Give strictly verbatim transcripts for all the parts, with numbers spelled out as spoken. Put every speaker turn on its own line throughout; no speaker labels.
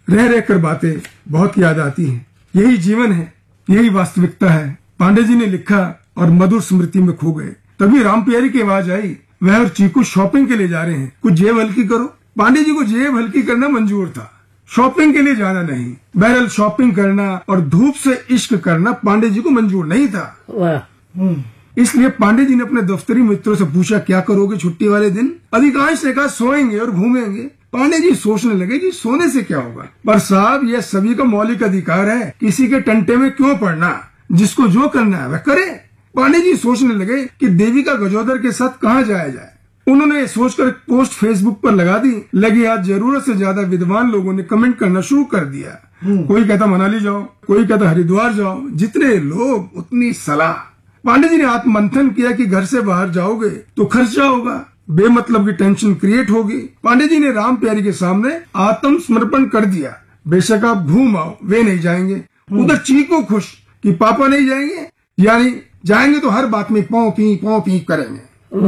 रह रह कर बातें बहुत याद आती हैं। यही जीवन है, यही वास्तविकता है। पांडे जी ने लिखा और मधुर स्मृति में खो गए। तभी राम प्यारी की आवाज आई, वह और चीकू शॉपिंग के लिए जा रहे हैं, कुछ जेब हल्की करो। पांडे जी को जेब हल्की करना मंजूर था, शॉपिंग के लिए जाना नहीं। बहरहाल शॉपिंग करना और धूप से इश्क करना पांडे जी को मंजूर नहीं था। इसलिए पांडे जी ने अपने दफ्तरी मित्रों से पूछा, क्या करोगे छुट्टी वाले दिन? अधिकांश ने कहा सोएंगे और घूमेंगे। पांडे जी सोचने लगे कि सोने से क्या होगा, पर साहब यह सभी का मौलिक अधिकार है, किसी के टंटे में क्यों पड़ना, जिसको जो करना है वह करे। पांडे जी सोचने लगे कि देविका गजोदर के साथ कहाँ जाया जाए। उन्होंने सोचकर पोस्ट फेसबुक पर लगा दी। लगे हाथ जरूरत से ज्यादा विद्वान लोगों ने कमेंट करना शुरू कर दिया। कोई कहता मनाली जाओ, कोई कहता हरिद्वार जाओ, जितने लोग उतनी सलाह। पांडे जी ने आत्म मंथन किया कि घर से बाहर जाओगे तो खर्चा होगा, बेमतलब की टेंशन क्रिएट होगी। पांडे जी ने राम प्यारी के सामने आत्म समर्पण कर दिया। बेशक आप घूम आओ, वे नहीं जाएंगे। उधर चीकू खुश कि पापा नहीं जाएंगे, यानी जाएंगे तो हर बात में पौ पी पौ पी करेंगे।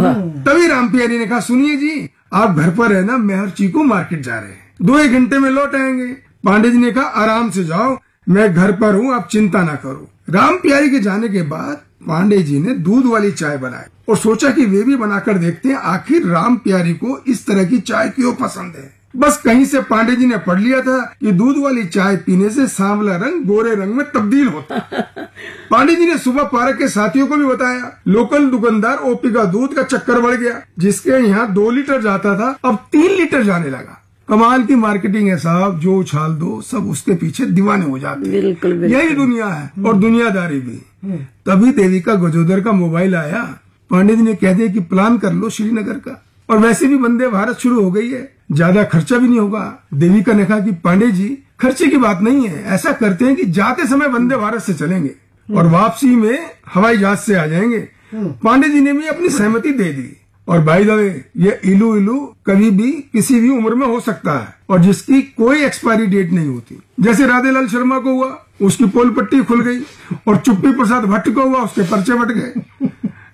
तभी राम प्यारी ने कहा, सुनिए जी, आप घर पर रहना, मैं और चीकू मार्केट जा रहे हैं, दो एक घंटे में लौट आएंगे। पांडे जी ने कहा, आराम से जाओ, मैं घर पर हूँ, आप चिंता ना करो। राम प्यारी के जाने के बाद पांडे जी ने दूध वाली चाय बनाई और सोचा कि वे भी बनाकर देखते हैं, आखिर राम प्यारी को इस तरह की चाय क्यों पसंद है। बस कहीं से पांडे जी ने पढ़ लिया था कि दूध वाली चाय पीने से सांवला रंग गोरे रंग में तब्दील होता है। पांडे जी ने सुबह पार्क के साथियों को भी बताया। लोकल दुकानदार ओपी का दूध का चक्कर बढ़ गया, जिसके यहाँ दो लीटर जाता था अब तीन लीटर जाने लगा। कमाल की मार्केटिंग है साहब, जो उछाल दो सब उसके पीछे दीवाने हो जाते हैं। बिल्कुल, बिल्कुल। यही दुनिया है और दुनियादारी भी। तभी देविका गजोदर का मोबाइल आया। पांडे जी ने कह दिया कि प्लान कर लो श्रीनगर का, और वैसे भी वंदे भारत शुरू हो गई है, ज्यादा खर्चा भी नहीं होगा। देविका ने कहा कि पांडे जी खर्चे की बात नहीं है, ऐसा करते हैं कि जाते समय वंदे भारत से चलेंगे और वापसी में हवाई जहाज से आ जाएंगे। पांडे जी ने भी अपनी सहमति दे दी। और बाय द वे, ये इलू इलू कभी भी किसी भी उम्र में हो सकता है और जिसकी कोई एक्सपायरी डेट नहीं होती। जैसे राधेलाल शर्मा को हुआ, उसकी पोल पट्टी खुल गई, और चुप्पी प्रसाद भट्ट को हुआ, उसके पर्चे बट गए।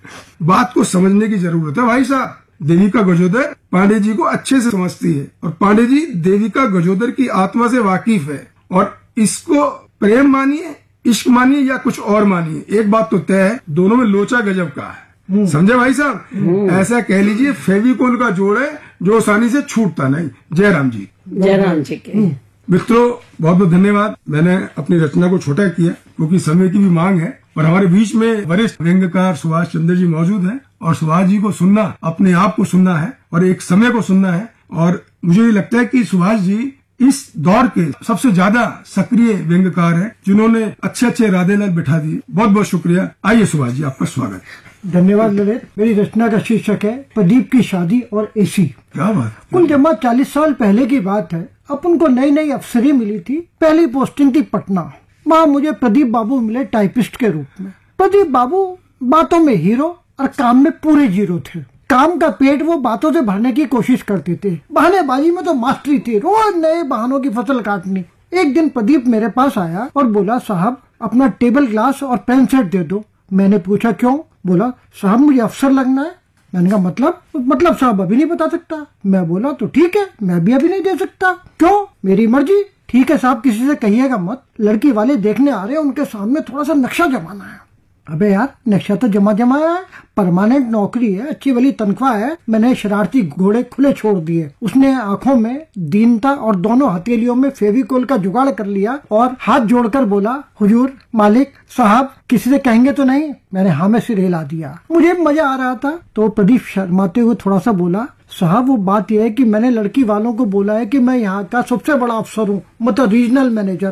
बात को समझने की जरूरत है भाई साहब। देविका गजोदर पांडे जी को अच्छे से समझती है और पांडे जी देविका गजोदर की आत्मा से वाकिफ है। और इसको प्रेम मानिए, इश्क मानिए या कुछ और मानिए, एक बात तो तय है, दोनों में लोचा गजब का है। समझे भाई साहब? ऐसा कह लीजिए फेविकोल का जोड़ है जो आसानी से छूटता नहीं। जय राम जी।
जय राम जी के
मित्रों, बहुत बहुत धन्यवाद। मैंने अपनी रचना को छोटा किया क्योंकि समय की भी मांग है, और हमारे बीच में वरिष्ठ व्यंग्यकार सुभाष चंद्र जी मौजूद हैं, और सुभाष जी को सुनना अपने आप को सुनना है और एक समय को सुनना है। और मुझे ये लगता है कि सुभाष जी इस दौर के सबसे ज्यादा सक्रिय व्यंग्यकार हैं, जिन्होंने अच्छे अच्छे राधेलाल बिठा दिए। बहुत बहुत शुक्रिया। आइए सुभाष जी, आपका स्वागत।
धन्यवाद ललित। मेरी रचना का शीर्षक है प्रदीप की शादी और एसी।
क्या बात।
कुल जमा चालीस साल पहले की बात है। अपन को नई नई अफसरी मिली थी। पहली पोस्टिंग थी पटना। वहाँ मुझे प्रदीप बाबू मिले टाइपिस्ट के रूप में। प्रदीप बाबू बातों में हीरो और काम में पूरे जीरो थे। काम का पेट वो बातों से भरने की कोशिश करते थे। बहानेबाजी में तो मास्टरी थी, रोज नए बहानों की फसल काटनी। एक दिन प्रदीप मेरे पास आया और बोला, साहब अपना टेबल ग्लास और पेन सेट दे दो। मैंने पूछा क्यों? बोला, साहब मुझे अफसर लगना है। मैंने कहा मतलब? मतलब साहब अभी नहीं बता सकता। मैं बोला तो ठीक है, मैं भी अभी नहीं दे सकता। क्यों? मेरी मर्जी। ठीक है साहब, किसी से कहिएगा मत, लड़की वाले देखने आ रहे हैं, उनके सामने थोड़ा सा नक्शा जमाना है। अबे यार, नक्शा तो जमा जमाया है, परमानेंट नौकरी है, अच्छी वाली तनख्वाह है। मैंने शरारती घोड़े खुले छोड़ दिए। उसने आंखों में दीनता और दोनों हथेलियों में फेविकोल का जुगाड़ कर लिया और हाथ जोड़कर बोला, हुजूर मालिक साहब किसी से कहेंगे तो नहीं? मैंने हाँ में सिर हिला दिया। मुझे मजा आ रहा था। तो प्रदीप शर्माते हुए थोड़ा सा बोला, साहब वो बात यह है कि मैंने लड़की वालों को बोला है कि मैं यहाँ का सबसे बड़ा अफसर हूँ, मतलब रीजनल मैनेजर।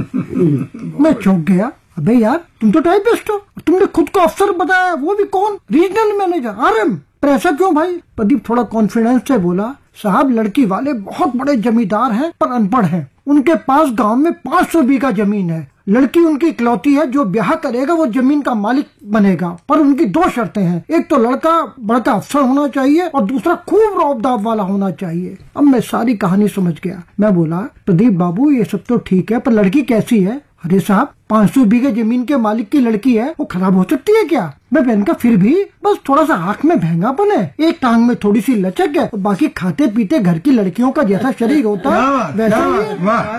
मैं चौंक गया। अबे यार, तुम तो टाइपिस्ट हो, तुमने खुद को अफसर बताया, वो भी कौन? Regional manager, RM. पर ऐसा क्यों भाई? प्रदीप थोड़ा कॉन्फिडेंस से बोला, साहब लड़की वाले बहुत बड़े जमींदार हैं पर अनपढ़ हैं। उनके पास गांव में पाँच सौ बीघा जमीन है। लड़की उनकी इकलौती है, जो ब्याह करेगा वो जमीन का मालिक बनेगा। पर उनकी दो शर्तें हैं, एक तो लड़का बड़का अफसर होना चाहिए और दूसरा खूब रौब-दाब वाला होना चाहिए। अब मैं सारी कहानी समझ गया। मैं बोला, प्रदीप बाबू ये सब तो ठीक है, पर लड़की कैसी है? अरे साहब, पाँच सौ बीघे जमीन के मालिक की लड़की है, वो खराब हो सकती है क्या? मैं बहन का फिर भी बस थोड़ा सा आंख में भैंगापन है, एक टांग में थोड़ी सी लचक है, बाकी खाते पीते घर की लड़कियों का जैसा शरीर होता है वैसा ही है।